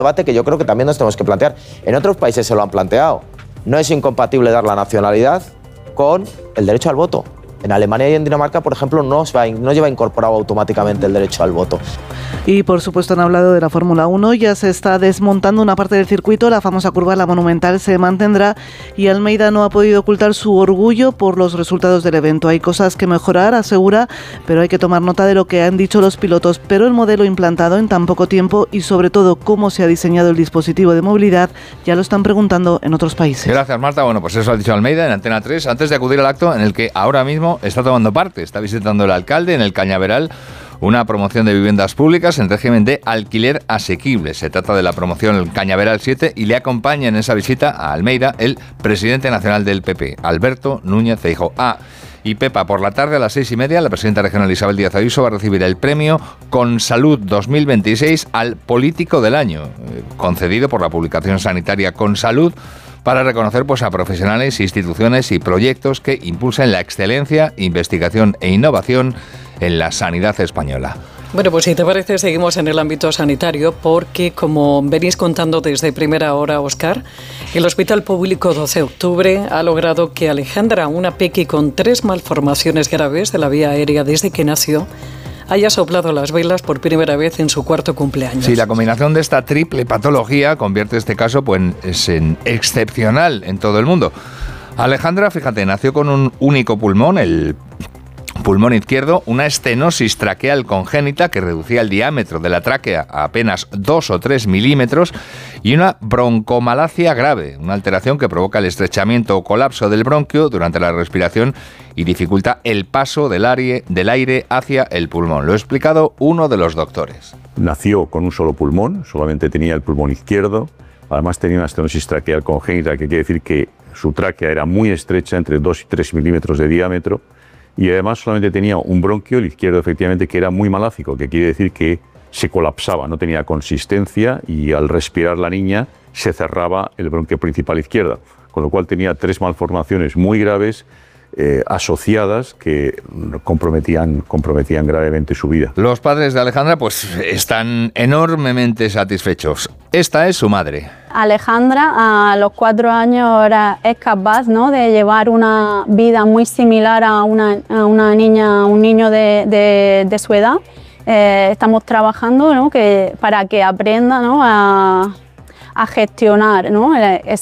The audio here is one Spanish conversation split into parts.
debate que yo creo que también nos tenemos que plantear. En otros países se lo han planteado. No es incompatible dar la nacionalidad con el derecho al voto. En Alemania y en Dinamarca, por ejemplo, no lleva incorporado automáticamente el derecho al voto. Y por supuesto han hablado de la Fórmula 1, ya se está desmontando una parte del circuito, la famosa curva La Monumental se mantendrá y Almeida no ha podido ocultar su orgullo por los resultados del evento. Hay cosas que mejorar, asegura, pero hay que tomar nota de lo que han dicho los pilotos. Pero el modelo implantado en tan poco tiempo y sobre todo cómo se ha diseñado el dispositivo de movilidad, ya lo están preguntando en otros países. Gracias, Marta. Bueno, pues eso ha dicho Almeida en Antena 3, antes de acudir al acto en el que ahora mismo está tomando parte. Está visitando el alcalde en el Cañaveral una promoción de viviendas públicas en régimen de alquiler asequible. Se trata de la promoción Cañaveral 7 y le acompaña en esa visita a Almeida el presidente nacional del PP, Alberto Núñez Feijóo. Y Pepa, por la tarde a las 6:30, la presidenta regional Isabel Díaz Ayuso va a recibir el premio Consalud 2026 al Político del Año, concedido por la publicación sanitaria Consalud, para reconocer pues, a profesionales, instituciones y proyectos que impulsen la excelencia, investigación e innovación en la sanidad española. Bueno, pues si te parece, seguimos en el ámbito sanitario porque, como venís contando desde primera hora, Óscar, el Hospital Público 12 de Octubre ha logrado que Alejandra, una peque con 3 malformaciones graves de la vía aérea desde que nació, haya soplado las velas por primera vez en su 4º cumpleaños. Sí, la combinación de esta triple patología convierte este caso pues, en excepcional en todo el mundo. Alejandra, fíjate, nació con un único pulmón, el pulmón izquierdo, una estenosis traqueal congénita que reducía el diámetro de la tráquea a apenas 2 o 3 milímetros y una broncomalacia grave, una alteración que provoca el estrechamiento o colapso del bronquio durante la respiración y dificulta el paso del aire hacia el pulmón. Lo ha explicado uno de los doctores. Nació con un solo pulmón, solamente tenía el pulmón izquierdo, además tenía una estenosis traqueal congénita, que quiere decir que su tráquea era muy estrecha, entre 2 y 3 milímetros de diámetro, y además solamente tenía un bronquio, el izquierdo efectivamente, que era muy malácico, que quiere decir que se colapsaba, no tenía consistencia y al respirar la niña se cerraba el bronquio principal izquierdo, con lo cual tenía 3 malformaciones muy graves asociadas que comprometían gravemente su vida. Los padres de Alejandra pues están enormemente satisfechos. Esta es su madre. Alejandra a los 4 años ahora es capaz, ¿no?, de llevar una vida muy similar a una niña, un niño de su edad. Estamos trabajando, ¿no?, para que aprenda, ¿no?, a gestionar, ¿no?,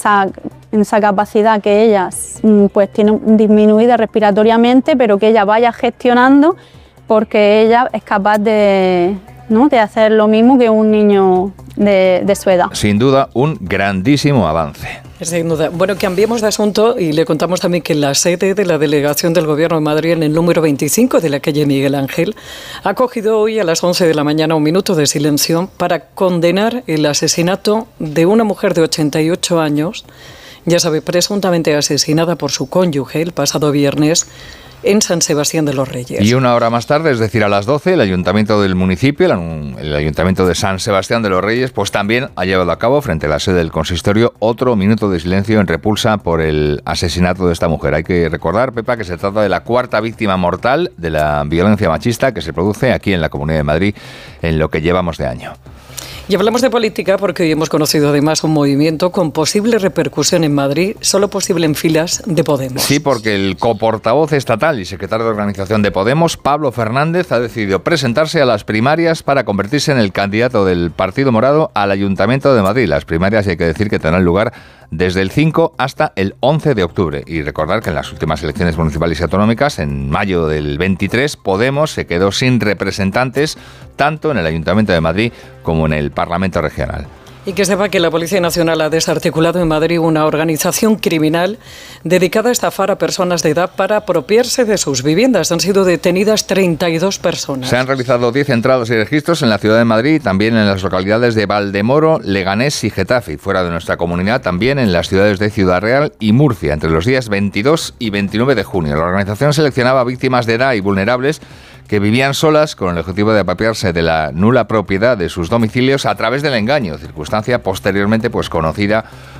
esa capacidad que ella pues tiene disminuida respiratoriamente, pero que ella vaya gestionando, porque ella es capaz de hacer lo mismo que un niño de su edad. Sin duda, un grandísimo avance. Sin duda. Bueno, cambiemos de asunto y le contamos también que la sede de la Delegación del Gobierno de Madrid, en el número 25 de la calle Miguel Ángel, ha acogido hoy a las 11 de la mañana un minuto de silencio para condenar el asesinato de una mujer de 88 años, ya sabe, presuntamente asesinada por su cónyuge el pasado viernes en San Sebastián de los Reyes. Y una hora más tarde, es decir, a las 12, el ayuntamiento del municipio, el ayuntamiento de San Sebastián de los Reyes, pues también ha llevado a cabo, frente a la sede del consistorio, otro minuto de silencio en repulsa por el asesinato de esta mujer. Hay que recordar, Pepa, que se trata de la 4ª víctima mortal de la violencia machista que se produce aquí en la Comunidad de Madrid en lo que llevamos de año. Y hablamos de política porque hoy hemos conocido además un movimiento con posible repercusión en Madrid, solo posible en filas de Podemos. Sí, porque el coportavoz estatal y secretario de organización de Podemos, Pablo Fernández, ha decidido presentarse a las primarias para convertirse en el candidato del Partido Morado al Ayuntamiento de Madrid. Las primarias, hay que decir, que tendrán lugar desde el 5 hasta el 11 de octubre. Y recordar que en las últimas elecciones municipales y autonómicas, en mayo del 23, Podemos se quedó sin representantes tanto en el Ayuntamiento de Madrid como en el Parlamento Regional. Y que sepa que la Policía Nacional ha desarticulado en Madrid una organización criminal dedicada a estafar a personas de edad para apropiarse de sus viviendas. Han sido detenidas 32 personas. Se han realizado 10 entradas y registros en la ciudad de Madrid y también en las localidades de Valdemoro, Leganés y Getafe. Y fuera de nuestra comunidad, también en las ciudades de Ciudad Real y Murcia, entre los días 22 y 29 de junio. La organización seleccionaba víctimas de edad y vulnerables que vivían solas con el objetivo de apropiarse de la nula propiedad de sus domicilios a través del engaño, circunstancia posteriormente pues conocida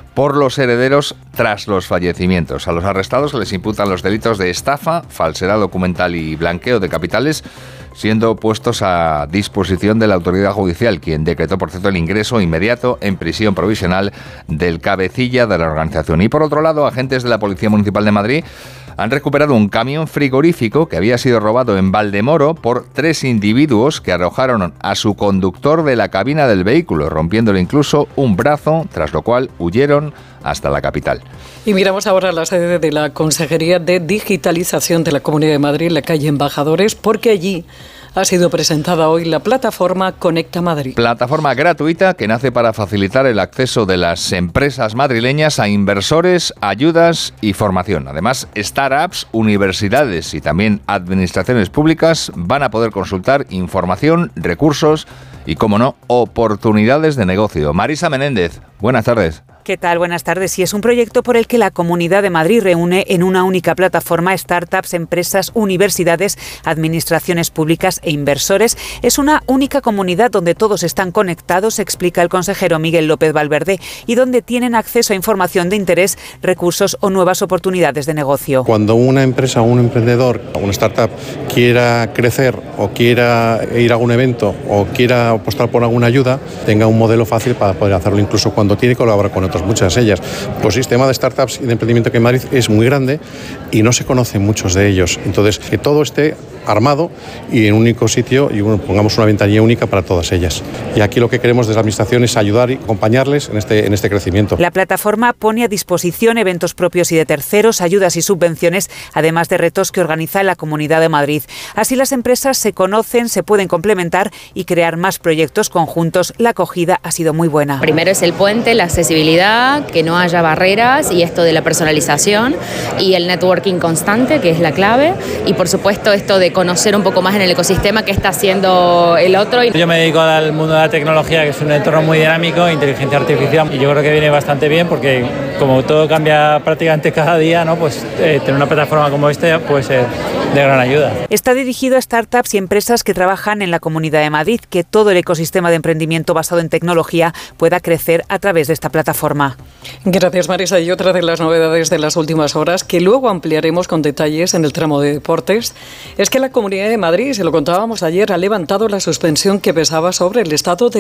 por los herederos tras los fallecimientos. A los arrestados se les imputan los delitos de estafa, falsedad documental y blanqueo de capitales, siendo puestos a disposición de la autoridad judicial, quien decretó, por cierto, el ingreso inmediato en prisión provisional del cabecilla de la organización. Y por otro lado, agentes de la Policía Municipal de Madrid han recuperado un camión frigorífico que había sido robado en Valdemoro por 3 individuos que arrojaron a su conductor de la cabina del vehículo, rompiéndole incluso un brazo, tras lo cual huyeron hasta la capital. Y miramos ahora la sede de la Consejería de Digitalización de la Comunidad de Madrid, en la calle Embajadores, porque allí ha sido presentada hoy la plataforma Conecta Madrid. Plataforma gratuita que nace para facilitar el acceso de las empresas madrileñas a inversores, ayudas y formación. Además, startups, universidades y también administraciones públicas van a poder consultar información, recursos y, como no, oportunidades de negocio. Marisa Menéndez, buenas tardes. ¿Qué tal? Buenas tardes. Sí, es un proyecto por el que la Comunidad de Madrid reúne en una única plataforma startups, empresas, universidades, administraciones públicas e inversores. Es una única comunidad donde todos están conectados, explica el consejero Miguel López Valverde, y donde tienen acceso a información de interés, recursos o nuevas oportunidades de negocio. Cuando una empresa, un emprendedor, una startup quiera crecer o quiera ir a algún evento o quiera apostar por alguna ayuda, tenga un modelo fácil para poder hacerlo, incluso cuando tiene que colaborar con otros, muchas de ellas. El sistema de startups y de emprendimiento que en Madrid es muy grande y no se conocen muchos de ellos. Entonces, que todo esté armado y en un único sitio y pongamos una ventanilla única para todas ellas. Y aquí lo que queremos desde la Administración es ayudar y acompañarles en este crecimiento. La plataforma pone a disposición eventos propios y de terceros, ayudas y subvenciones, además de retos que organiza la Comunidad de Madrid. Así las empresas se conocen, se pueden complementar y crear más proyectos conjuntos. La acogida ha sido muy buena. Primero es el puente, la accesibilidad, que no haya barreras y esto de la personalización y el networking constante, que es la clave, y por supuesto esto de conocer un poco más en el ecosistema qué está haciendo el otro. Yo me dedico al mundo de la tecnología, que es un entorno muy dinámico, inteligencia artificial, y yo creo que viene bastante bien porque como todo cambia prácticamente cada día, ¿no? Pues tener una plataforma como esta puede ser de gran ayuda. Está dirigido a startups y empresas que trabajan en la Comunidad de Madrid, que todo el ecosistema de emprendimiento basado en tecnología pueda crecer a través de esta plataforma. Gracias, Marisa. Y otra de las novedades de las últimas horas, que luego ampliaremos con detalles en el tramo de deportes, es que la Comunidad de Madrid, se lo contábamos ayer, ha levantado la suspensión que pesaba sobre el estadio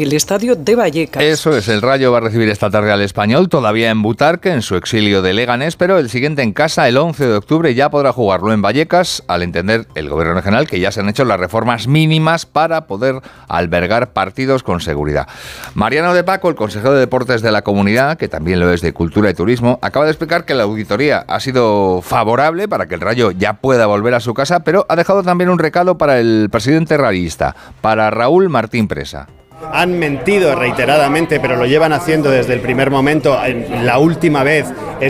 de Vallecas. Eso es, el Rayo va a recibir esta tarde al Español, todavía en Butarque, en su exilio de Leganés, pero el siguiente en casa, el 11 de octubre, ya podrá jugarlo en Vallecas, al entender el Gobierno regional que ya se han hecho las reformas mínimas para poder albergar partidos con seguridad. Mariano de Paco, el consejero de Deportes de la Comunidad, que también lo es de Cultura y Turismo, acaba de explicar que la auditoría ha sido favorable para que el Rayo ya pueda volver a su casa, pero ha dejado también un recado para el presidente rayista, para Raúl Martín Presa. Han mentido reiteradamente, pero lo llevan haciendo desde el primer momento. La última vez,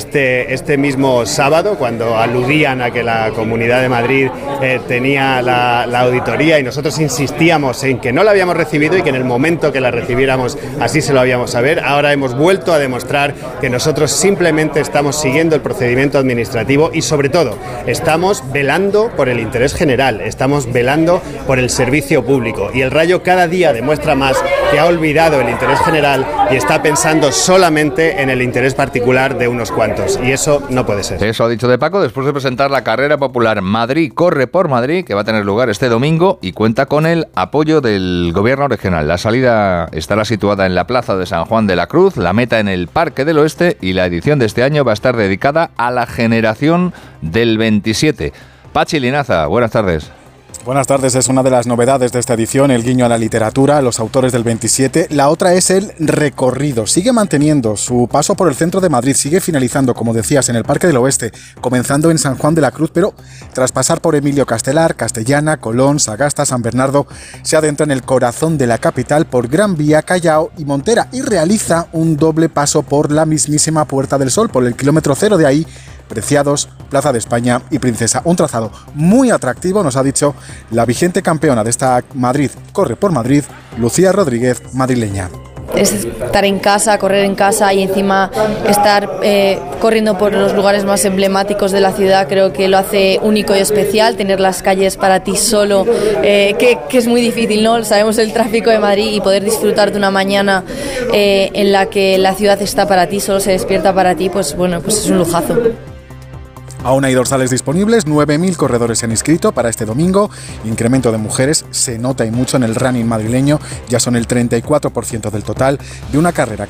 este mismo sábado, cuando aludían a que la Comunidad de Madrid tenía la auditoría y nosotros insistíamos en que no la habíamos recibido y que en el momento que la recibiéramos así se lo habíamos a ver. Ahora hemos vuelto a demostrar que nosotros simplemente estamos siguiendo el procedimiento administrativo y, sobre todo, estamos velando por el interés general, estamos velando por el servicio público. Y el Rayo cada día demuestra más que ha olvidado el interés general y está pensando solamente en el interés particular de unos cuantos, y eso no puede ser. Eso ha dicho de Paco después de presentar la carrera popular Madrid corre por Madrid, que va a tener lugar este domingo y cuenta con el apoyo del Gobierno regional. La salida estará situada en la Plaza de San Juan de la Cruz, la meta en el Parque del Oeste, y la edición de este año va a estar dedicada a la generación del 27. Pachi Linaza, buenas tardes. Buenas tardes, es una de las novedades de esta edición, el guiño a la literatura, a los autores del 27. La otra es el recorrido. Sigue manteniendo su paso por el centro de Madrid, sigue finalizando, como decías, en el Parque del Oeste, comenzando en San Juan de la Cruz, pero tras pasar por Emilio Castelar, Castellana, Colón, Sagasta, San Bernardo, se adentra en el corazón de la capital por Gran Vía, Callao y Montera y realiza un doble paso por la mismísima Puerta del Sol, por el kilómetro cero de ahí, Preciados, Plaza de España y Princesa. Un trazado muy atractivo, nos ha dicho la vigente campeona de esta Madrid Corre por Madrid, Lucía Rodríguez, madrileña. es estar en casa, correr en casa y encima estar corriendo por los lugares más emblemáticos de la ciudad, creo que lo hace único y especial, tener las calles para ti solo, que es muy difícil, ¿no? Sabemos el tráfico de Madrid y poder disfrutar de una mañana en la que la ciudad está para ti, solo se despierta para ti, pues bueno, pues es un lujazo. Aún hay dorsales disponibles, 9.000 corredores se han inscrito para este domingo. Incremento de mujeres se nota y mucho en el running madrileño, ya son el 34% del total de una carrera